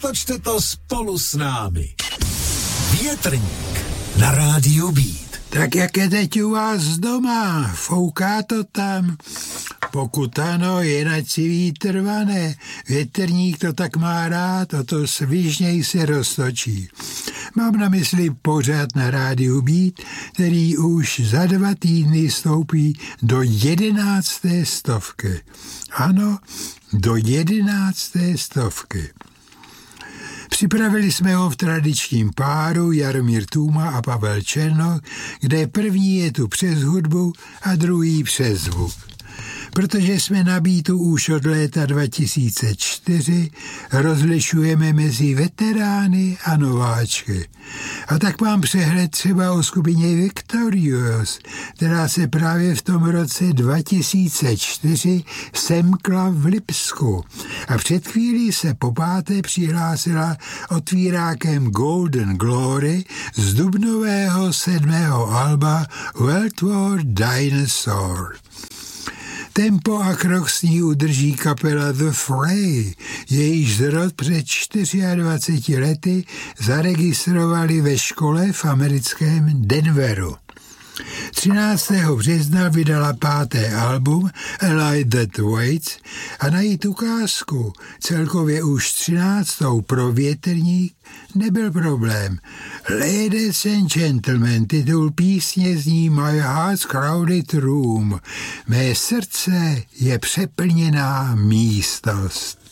roztočte to spolu s námi. Větrník na rádiu Beat. Tak jak je teď u vás doma? Fouká to tam? Pokud ano, jinak si vítr vane. Větrník to tak má rád, o to svižněj se roztočí. Mám na mysli pořad na rádiu Beat, který už za 2 týdny stoupí do 11. stovky. Ano, do 11. stovky. Připravili jsme ho v tradičním páru Jaromír Tůma a Pavel Černoch, kde první je tu přes hudbu a druhý přes zvuk. Protože jsme na Beatu už od léta 2004, rozlišujeme mezi veterány a nováčky. A tak mám přehled třeba o skupině Victorious, která se právě v tom roce 2004 semkla v Lipsku. A před chvílí se po 5. přihlásila otvírákem Golden Glory z dubnového 7. alba World War Dinosaur. Tempo a krok s ní udrží kapela The Fray, jejíž zrod před 24 lety zaregistrovali ve škole v americkém Denveru. 13. března vydala 5. album A Light That Waits a najít ukázku, celkově už 13. pro Větrník, nebyl problém. Ladies and Gentlemen, titul písně zní My Heart's Crowded Room. Mé srdce je přeplněná místnost.